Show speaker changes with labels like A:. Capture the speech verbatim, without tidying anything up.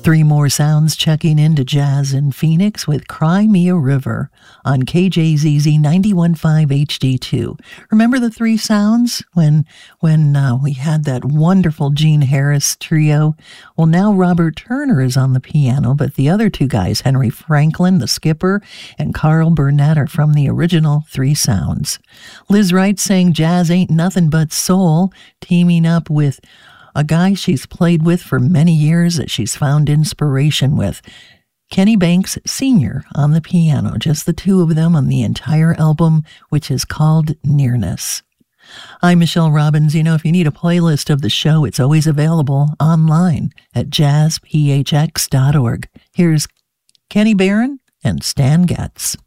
A: Three more sounds checking into jazz in Phoenix with Cry Me a River on K J Z Z ninety-one point five H D two. Remember the three sounds when when uh, we had that wonderful Gene Harris trio? Well, now Robert Turner is on the piano, but the other two guys, Henry Franklin, the skipper, and Carl Burnett, are from the original Three Sounds. Liz Wright sang Jazz Ain't Nothing But Soul, teaming up with a guy she's played with for many years that she's found inspiration with, Kenny Banks Senior on the piano, just the two of them on the entire album, which is called Nearness. I'm Michelle Robbins. You know, if you need a playlist of the show, it's always available online at jazz p h x dot org. Here's Kenny Barron and Stan Getz.